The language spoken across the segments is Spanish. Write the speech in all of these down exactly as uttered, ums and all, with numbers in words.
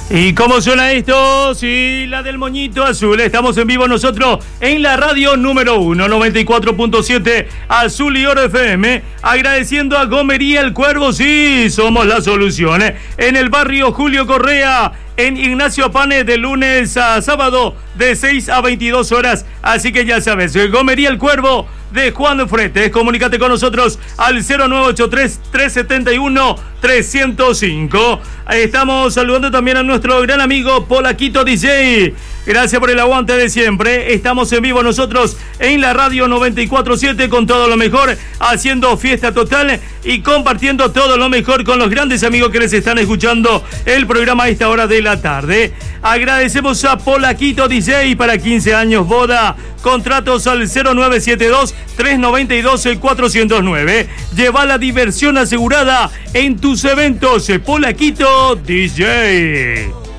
¿Y cómo suena esto? Sí, la del moñito azul. Estamos en vivo nosotros en la radio número uno, noventa y cuatro punto siete Azul y Oro F M. Agradeciendo a Gomería El Cuervo. Sí, somos la solución. En el barrio Julio Correa, en Ignacio Pane, de lunes a sábado, de seis a veintidós horas. Así que ya sabes, Gomería El Cuervo de Juan Fretes. Comunícate con nosotros al cero nueve ocho tres, tres siete uno, tres cero cinco. Estamos saludando también a nuestro gran amigo Polaquito D J. Gracias por el aguante de siempre. Estamos en vivo nosotros en la radio noventa y cuatro punto siete con todo lo mejor, haciendo fiesta total y compartiendo todo lo mejor con los grandes amigos que les están escuchando el programa a esta hora de la tarde. Agradecemos a Polaquito D J para quince años boda. Contratos al cero nueve siete dos, tres nueve dos, cuatro cero nueve. Lleva la diversión asegurada en tus eventos. Polaquito D J.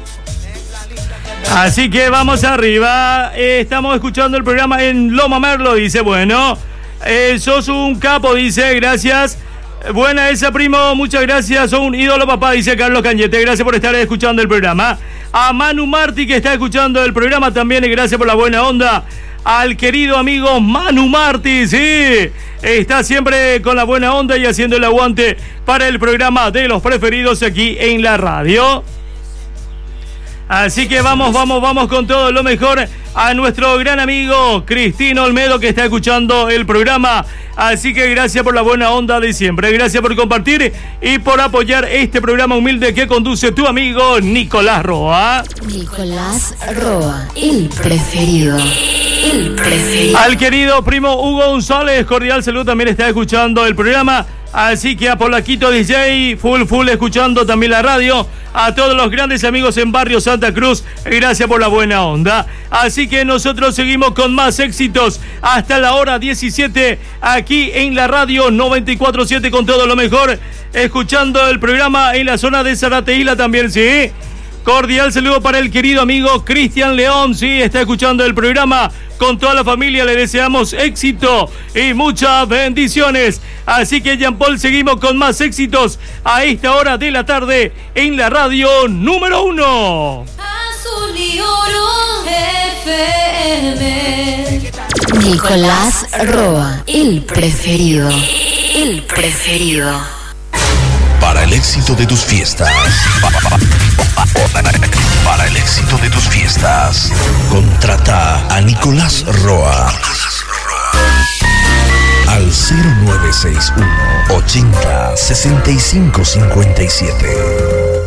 Así que vamos arriba. Eh, estamos escuchando el programa en Loma Merlo. Dice, bueno, eh, sos un capo, dice, gracias. Buena esa, primo, muchas gracias. Sos un ídolo, papá, dice Carlos Cañete. Gracias por estar escuchando el programa. A Manu Martí, que está escuchando el programa también, y gracias por la buena onda. Al querido amigo Manu Martí, sí, está siempre con la buena onda y haciendo el aguante para el programa de los preferidos aquí en la radio. Así que vamos, vamos, vamos con todo lo mejor a nuestro gran amigo Cristino Olmedo, que está escuchando el programa. Así que gracias por la buena onda de siempre. Gracias por compartir y por apoyar este programa humilde que conduce tu amigo Nicolás Roa. Nicolás Roa, el preferido. El preferido. Al querido primo Hugo González, cordial saludo, también está escuchando el programa. Así que a Polaquito D J, full, full escuchando también la radio. A todos los grandes amigos en Barrio Santa Cruz, gracias por la buena onda. Así que nosotros seguimos con más éxitos hasta la hora diecisiete aquí en la radio noventa y cuatro punto siete con todo lo mejor, escuchando el programa en la zona de Zarateíla también, sí. Cordial saludo para el querido amigo Cristian León, sí, está escuchando el programa. Con toda la familia le deseamos éxito y muchas bendiciones. Así que, Jean Paul, seguimos con más éxitos a esta hora de la tarde en la radio número uno. Azul y Oro F M. Nicolás Roa, el preferido. El preferido. Para el éxito de tus fiestas. Para el éxito de tus fiestas. Contrata a Nicolás Roa. Al cero nueve seis uno, ochenta, sesenta y cinco cincuenta y siete.